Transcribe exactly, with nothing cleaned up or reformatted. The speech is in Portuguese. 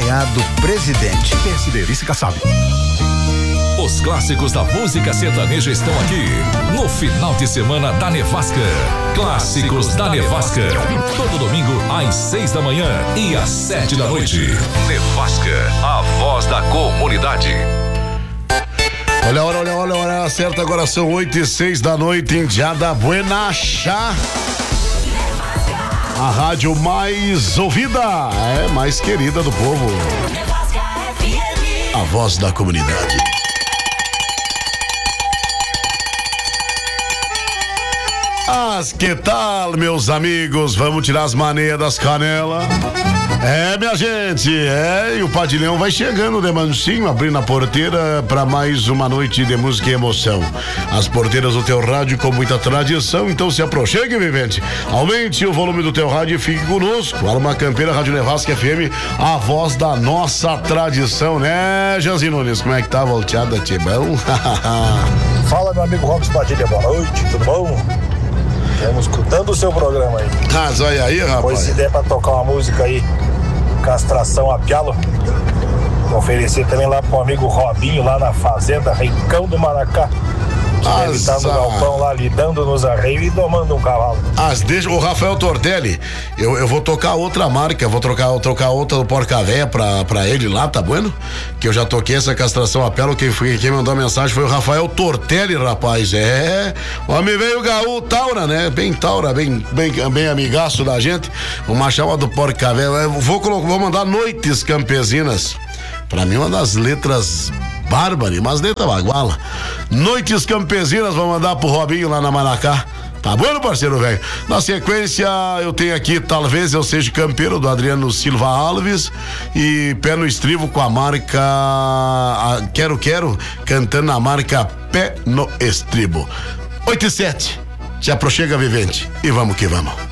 acompanhado presidente. P S D, Erice Kassab. Os clássicos da música sertaneja estão aqui no final de semana da Nevasca. Clássicos da Nevasca. Todo domingo às seis da manhã e às sete da noite. Nevasca, a voz da comunidade. Olha a hora, olha a hora, olha a hora certa. Agora são oito e seis da noite em Diada Buena Chá. A rádio mais ouvida, é mais querida do povo. A voz da comunidade. Mas que tal, meus amigos? Vamos tirar as maneiras das canelas. É, minha gente, é, e o Padilhão vai chegando de mansinho, abrindo a porteira para mais uma noite de música e emoção. As porteiras do teu rádio com muita tradição, então se aproxime, vivente. Aumente o volume do teu rádio e fique conosco. Alma Campeira, Rádio Nevasca F M, a voz da nossa tradição, né, Janzinho Nunes? Como é que tá a volteada, Tibão? Fala, meu amigo Robson Padilha, boa noite, tudo bom? Estamos escutando o seu programa aí. Ah, olha aí, rapaz. Pois se der pra tocar uma música aí, Castração a Pialo, oferecer também lá pro amigo Robinho, lá na fazenda Rincão do Maracá, que As deve estar no galpão lá lidando nos arreios e domando um cavalo. As deixa, o Rafael Tortelli, eu, eu vou tocar outra marca, vou trocar, trocar outra do Porca Véia pra, pra ele lá, tá bueno? Que eu já toquei essa castração a pelo, quem, foi, quem mandou a mensagem foi o Rafael Tortelli, rapaz, é, o homem veio Gaú Taura, né, bem Taura, bem, bem, bem amigaço da gente, uma chama do Porca Véia, eu vou, vou mandar Noites Campesinas, pra mim uma das letras bárbaro, mas letras baguala. Noites Campesinas, vou mandar pro Robinho lá na Maracá. Tá bom, parceiro velho? Na sequência, eu tenho aqui Talvez Eu Seja Campeiro, do Adriano Silva Alves, e Pé no Estribo com a marca a, Quero Quero, cantando a marca Pé no Estribo. oito e sete, se aproxega, vivente, e vamos que vamos.